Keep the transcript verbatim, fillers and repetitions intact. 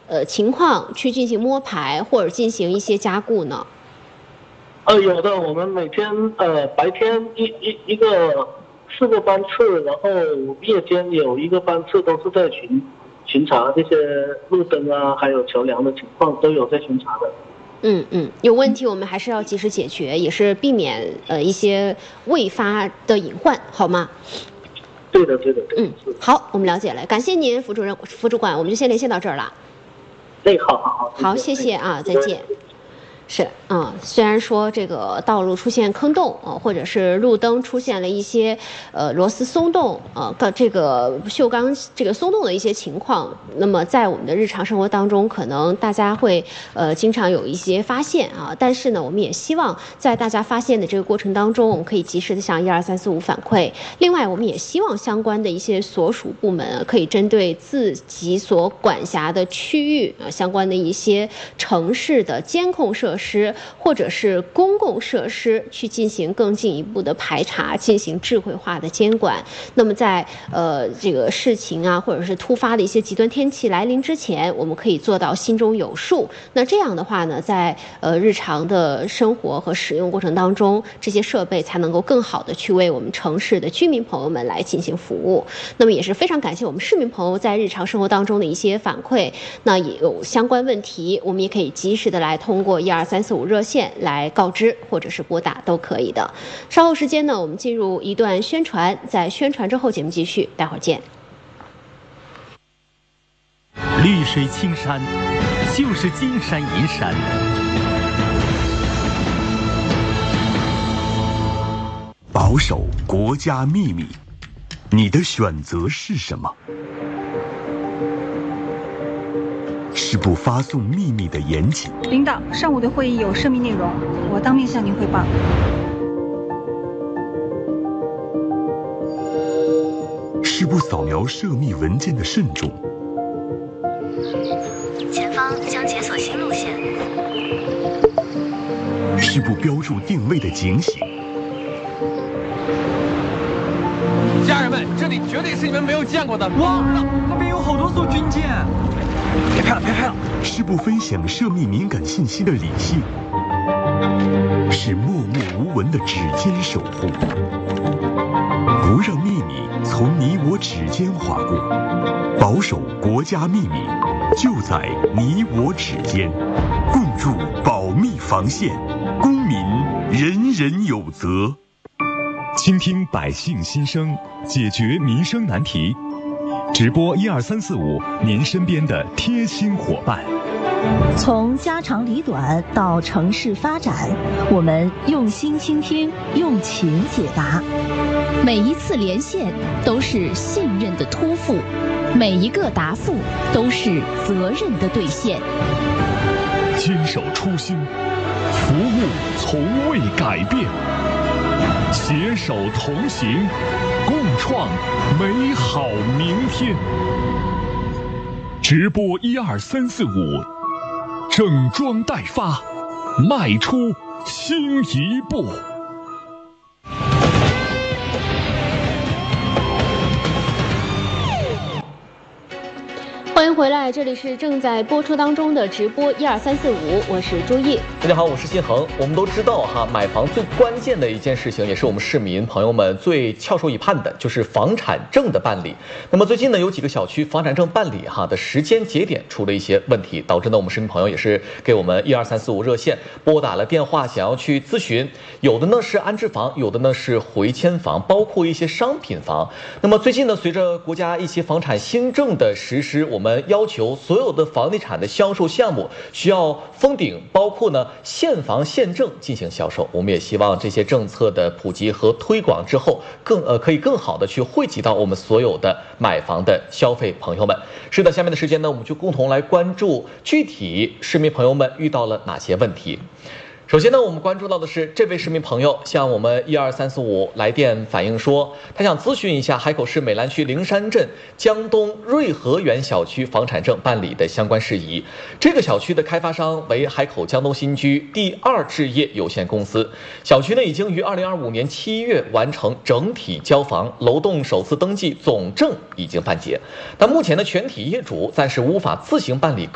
呃情况去进行摸排或者进行一些加固呢？ 呃，有的，我们每天呃白天一一一个四个班次，然后夜间有一个班次都是在巡巡查这些路灯啊，还有桥梁的情况都有在巡查的。 嗯嗯，有问题我们还是要及时解决，也是避免呃一些未发的隐患，好吗？ 对的，对的，对的。 嗯，好，我们了解了，感谢您，副主任、副主管，我们就先连线到这儿了。 哎，好好好， 好，谢谢啊，再见。是，嗯，虽然说这个道路出现坑洞啊、呃，或者是路灯出现了一些呃螺丝松动啊，呃，这个锈钢这个松动的一些情况，那么在我们的日常生活当中，可能大家会呃经常有一些发现啊，但是呢，我们也希望在大家发现的这个过程当中，我们可以及时的向一二三四五反馈。另外，我们也希望相关的一些所属部门可以针对自己所管辖的区域啊，相关的一些城市的监控设施。或者是公共设施去进行更进一步的排查，进行智慧化的监管。那么在呃这个事情啊，或者是突发的一些极端天气来临之前，我们可以做到心中有数。那这样的话呢，在呃日常的生活和使用过程当中，这些设备才能够更好的去为我们城市的居民朋友们来进行服务。那么也是非常感谢我们市民朋友在日常生活当中的一些反馈。那也有相关问题，我们也可以及时的来通过一二三四五热线来告知，或者是拨打都可以的。稍后时间呢，我们进入一段宣传，在宣传之后节目继续，待会儿见。 绿水青山就是金山银山，保守国家秘密，你的选择是什么？是不发送秘密的严谨。 领导，上午的会议有涉密内容，我当面向您汇报。 是不扫描涉密文件的慎重。 前方将解锁新路线。 是不标注定位的警醒。 家人们，这里绝对是你们没有见过的。哇，那边有好多艘军舰。别拍了，别拍了！ 是不分享涉密敏感信息的理性，是默默无闻的指尖守护，不让秘密从你我指尖划过，保守国家秘密就在你我指尖，共筑保密防线，公民人人有责。倾听百姓心声，解决民生难题。直播一二三四五，您身边的贴心伙伴。 从家长里短到城市发展，我们用心倾听，用情解答。 每一次连线都是信任的托付，每一个答复都是责任的兑现。 坚守初心，服务从未改变，携手同行，共创美好明天。直播一二三四五，整装待发，迈出新一步。 欢迎回来，这里是正在播出当中的直播一二三四五，我是朱毅。 大家好，我是新恒。我们都知道哈，买房最关键的一件事情，也是我们市民朋友们最翘首以盼的，就是房产证的办理。那么最近呢，有几个小区房产证办理哈的时间节点出了一些问题，导致呢我们市民朋友也是给我们一二三四五热线拨打了电话，想要去咨询。有的呢是安置房，有的呢是回迁房，包括一些商品房。那么最近呢，随着国家一些房产新政的实施，我们要求所有的房地产的销售项目需要封顶，包括呢现房现证进行销售。我们也希望这些政策的普及和推广之后，更呃可以更好的去惠及到我们所有的买房的消费朋友们。是的，下面的时间呢，我们就共同来关注具体市民朋友们遇到了哪些问题。首先呢，我们关注到的是这位市民朋友向我们一二三四五来电反映说，他想咨询一下海口市美兰区灵山镇江东瑞和园小区房产证办理的相关事宜。这个小区的开发商为海口江东新居第二置业有限公司，小区呢已经于二零二五年七月完成整体交房，楼栋首次登记总证已经办结。但目前呢，全体业主暂时无法自行办理